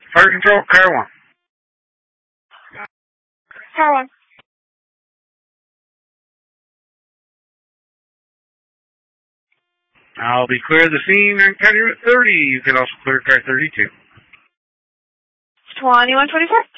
Fire control, car 1. Car 1. I'll be clear of the scene on County Route 30. You can also clear car 32. 2124.